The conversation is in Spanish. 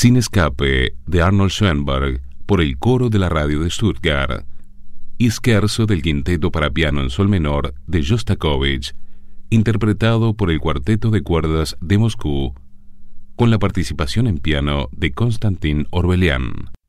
Sin escape de Arnold Schoenberg por el coro de la radio de Stuttgart y Scherzo del quinteto para piano en sol menor de Shostakovich, interpretado por el cuarteto de cuerdas de Moscú, con la participación en piano de Konstantin Orbelian.